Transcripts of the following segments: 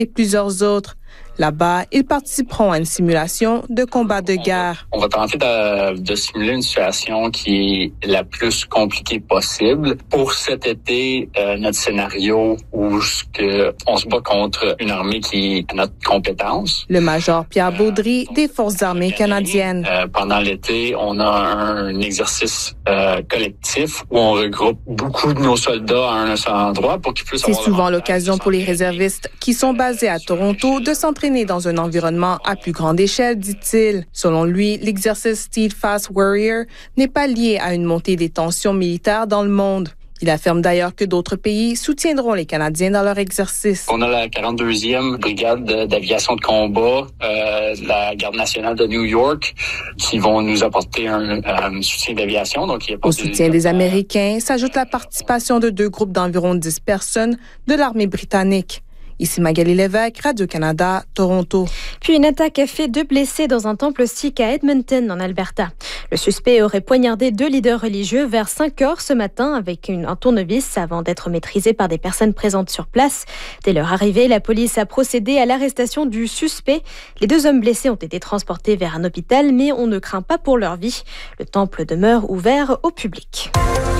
et plusieurs autres. Là-bas, ils participeront à une simulation de combat de guerre. On va tenter de simuler une situation qui est la plus compliquée possible. Pour cet été, notre scénario où on se bat contre une armée qui est à notre compétence. Le major Pierre Baudry des Forces armées canadiennes. Pendant l'été, on a un exercice collectif où on regroupe beaucoup de nos soldats à un seul endroit pour qu'ils puissent... C'est souvent l'occasion pour les réservistes qui sont basés à Toronto de s'entraîner dans un environnement à plus grande échelle, dit-il. Selon lui, l'exercice Steadfast Warrior n'est pas lié à une montée des tensions militaires dans le monde. Il affirme d'ailleurs que d'autres pays soutiendront les Canadiens dans leur exercice. On a la 42e brigade d'aviation de combat, la Garde nationale de New York, qui vont nous apporter un soutien d'aviation. Donc, au soutien des Américains s'ajoute la participation de 2 groupes d'environ 10 personnes de l'armée britannique. Ici Magali Lévesque, Radio-Canada, Toronto. Puis une attaque a fait 2 blessés dans un temple sikh à Edmonton, en Alberta. Le suspect aurait poignardé 2 leaders religieux vers 5 heures ce matin avec un tournevis avant d'être maîtrisé par des personnes présentes sur place. Dès leur arrivée, la police a procédé à l'arrestation du suspect. Les 2 hommes blessés ont été transportés vers un hôpital, mais on ne craint pas pour leur vie. Le temple demeure ouvert au public.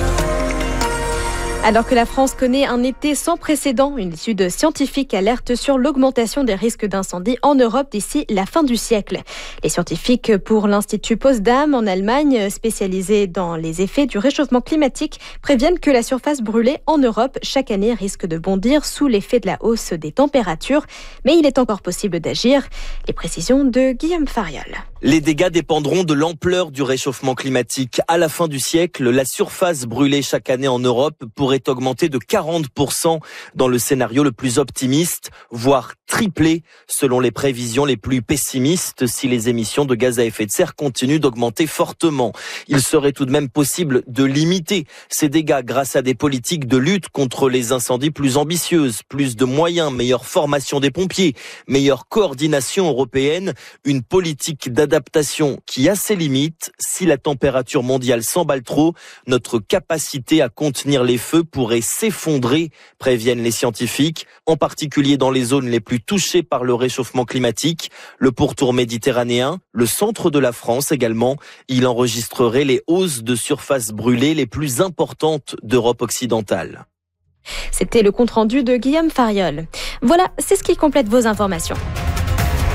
Alors que la France connaît un été sans précédent, une étude scientifique alerte sur l'augmentation des risques d'incendie en Europe d'ici la fin du siècle. Les scientifiques pour l'Institut Potsdam en Allemagne, spécialisé dans les effets du réchauffement climatique, préviennent que la surface brûlée en Europe chaque année risque de bondir sous l'effet de la hausse des températures. Mais il est encore possible d'agir. Les précisions de Guillaume Fariol. Les dégâts dépendront de l'ampleur du réchauffement climatique. À la fin du siècle, la surface brûlée chaque année en Europe pourrait augmenter de 40% dans le scénario le plus optimiste, voire tripler selon les prévisions les plus pessimistes si les émissions de gaz à effet de serre continuent d'augmenter fortement. Il serait tout de même possible de limiter ces dégâts grâce à des politiques de lutte contre les incendies plus ambitieuses, plus de moyens, meilleure formation des pompiers, meilleure coordination européenne, une politique d'adaptation qui a ses limites. Si la température mondiale s'emballe trop, notre capacité à contenir les feux pourrait s'effondrer, préviennent les scientifiques, en particulier dans les zones les plus touchées par le réchauffement climatique, le pourtour méditerranéen, le centre de la France également. Il enregistrerait les hausses de surface brûlée les plus importantes d'Europe occidentale. C'était le compte-rendu de Guillaume Fariol. Voilà, c'est ce qui complète vos informations.